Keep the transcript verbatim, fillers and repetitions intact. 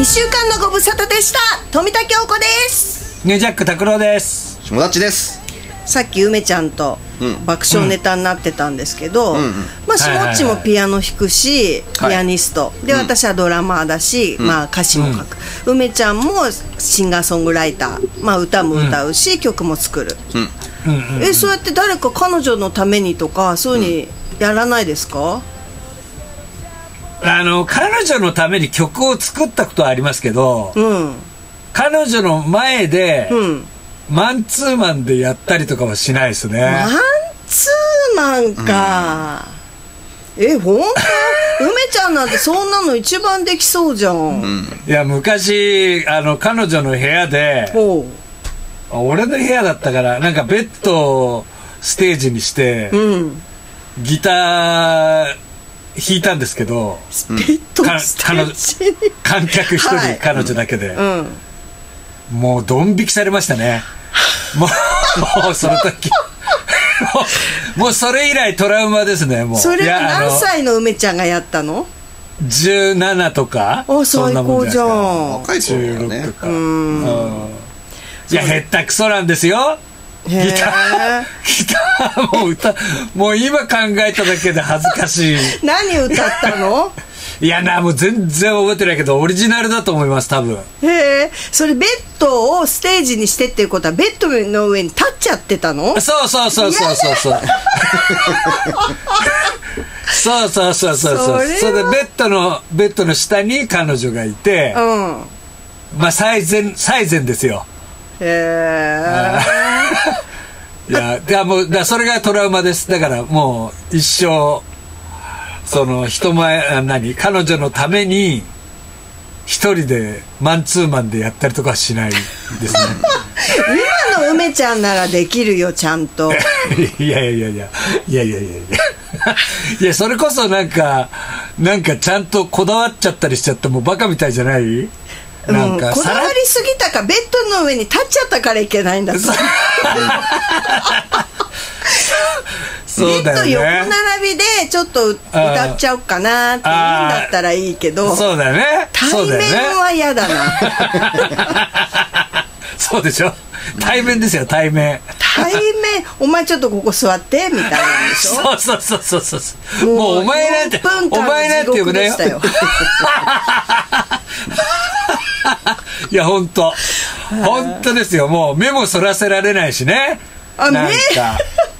いっしゅうかんのご無沙汰でした。富田京子です。 ニュージャック拓郎です。 下立です。 さっき梅ちゃんと爆笑ネタになってたんですけど、うんうん、まあしもっちもピアノ弾くし、はい、ピアニスト、はい、で私はドラマーだし、うん、まあ歌詞も書く、うん、梅ちゃんもシンガーソングライター、まあ歌も歌うし、うん、曲も作る、うんうんうん、えそうやって誰か彼女のためにとかそういうふうにやらないですか？ あの彼女のために曲を作ったことはありますけど、うん、彼女の前で、うんマンツーマンでやったりとかはしないですね。 マンツーマンか、うん、えほんと梅ちゃんなんてそんなの一番できそうじゃん、うん、 いや昔あの彼女の部屋で俺の部屋だったからなんかベッドをステージにして、うん、ギター弾いたんですけど、 ベッドステージに観客一人、はい、彼女だけで、うんうん、もうドン引きされましたね。もう、もうその時もう、もうそれ以来トラウマですね。もうそれは何歳の梅ちゃんがやったの？ じゅうななとかあ最高じゃん。 若い頃だね。 とか、うん、いやへったくそなんですよ。ギターギターも歌もう今考えただけで恥ずかしい。 何歌ったの？ いやなもう全然覚えてないけどオリジナルだと思います多分。 へえそれベッドをステージにしてっていうことはベッドの上に立っちゃってたの？ そうそうそうそうそうそうそうそうそうそうそうそれでベッドのベッドの下に彼女がいて、うん、まあ最善最善ですよ。へえいやいやもうだそれがトラウマです。だからもう一生その人前何彼女のために一人でマンツーマンでやったりとかはしないですね。 今の梅ちゃんならできるよちゃんと。 いやいやいやいやいやいやいやいやいやそれこそなんかなんかちゃんとこだわっちゃったりしちゃってもうバカみたいじゃない？ なんか、うん、こだわりすぎたかベッドの上に立っちゃったからいけないんだそうそうだよね、ベッド横並びでちょっと歌っちゃおうかなっていうんだったらいいけどそうだよね対面は嫌だなそうでしょ対面ですよ対面対面お前ちょっとここ座ってみたいなんでしょそうそうそうそうそうもうお前なんてお前なんて呼ぶねよいや本当本当ですよもう目もそらせられないしねあ目